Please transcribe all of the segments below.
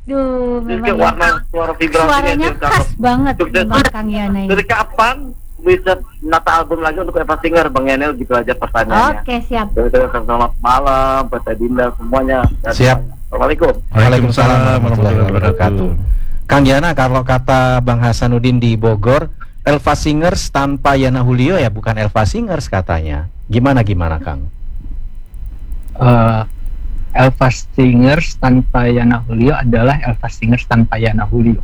Duh, Jadi memang warna suara vibrasinya suaranya itu khas banget sukses. Bang Kang Yana ini. Dari kapan bisa nata album lagi untuk Eva Singer, Bang Yanel, gitu aja pertanyaannya. Oke, siap. Selamat malam, Pak Dinda, semuanya. Siap. Assalamualaikum. Waalaikumsalam warahmatullahi wabarakatuh. Kang Yana, kalau kata Bang Hasanuddin di Bogor, Elva Singers tanpa Yana Julio ya bukan Elva Singers katanya. Gimana Kang? Elva Singers tanpa Yana Julio adalah Elva Singers tanpa Yana Julio.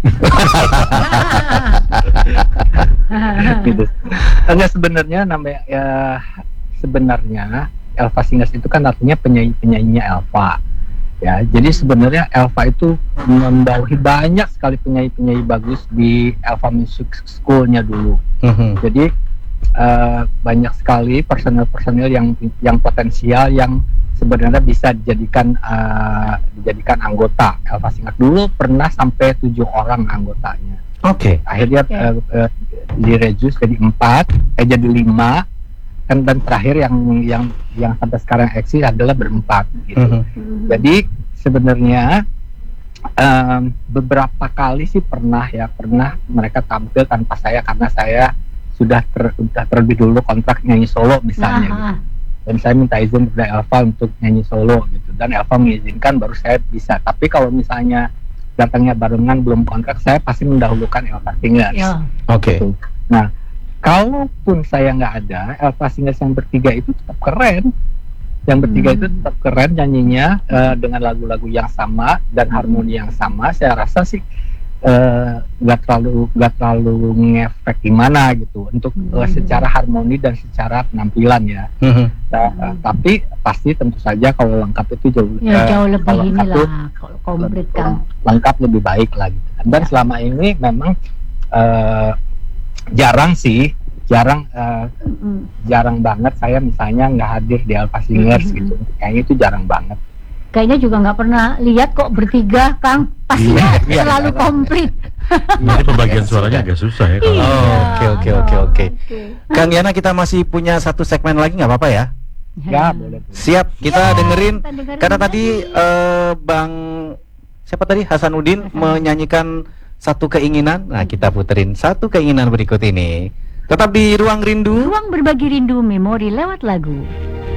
Gitu. Enggak, sebenarnya namanya sebenarnya Elva Singers itu kan artinya penyanyinya Elva. Ya, jadi sebenarnya Elva itu membawahi banyak sekali penyanyi-penyanyi bagus di Elva Music School-nya dulu. Jadi banyak sekali personel-personel yang potensial yang sebenarnya bisa dijadikan anggota Elva Singers. Dulu pernah sampai 7 orang anggotanya. Oke. Akhirnya direduce jadi 4, jadi 5. Dan terakhir yang sampai sekarang eksis adalah berempat gitu. Jadi sebenarnya beberapa kali sih pernah mereka tampil tanpa saya karena saya sudah terlebih dulu kontrak nyanyi solo misalnya gitu. Dan saya minta izin kepada Elva untuk nyanyi solo gitu, dan Elva mengizinkan baru saya bisa. Tapi kalau misalnya datangnya barengan belum kontrak, saya pasti mendahulukan Elva Singers. Oke. Gitu. Nah, kalaupun saya nggak ada, Elva Singers yang bertiga itu tetap keren. Yang bertiga itu tetap keren nyanyinya dengan lagu-lagu yang sama dan harmoni yang sama. Saya rasa sih nggak terlalu ngefek gimana gitu untuk secara harmoni dan secara penampilan ya. Tapi pasti tentu saja kalau lengkap itu jauh lebih inilah kalau komplit kan. Lengkap lebih baik lah gitu. Dan selama ini memang jarang banget saya misalnya nggak hadir di Elva Singers gitu. Kayaknya itu jarang banget. Kayaknya juga nggak pernah lihat kok bertiga, Kang. Pastinya selalu komplit. Jadi pembagian suaranya agak susah ya kalau. Oke. Kang Yana, kita masih punya satu segmen lagi, nggak apa-apa ya? Ya, boleh. Siap, kita dengerin. Karena tadi Bang siapa tadi Hasanuddin menyanyikan satu keinginan. Nah, kita puterin satu keinginan berikut ini. Tetap di Ruang Rindu. Ruang berbagi rindu memori lewat lagu.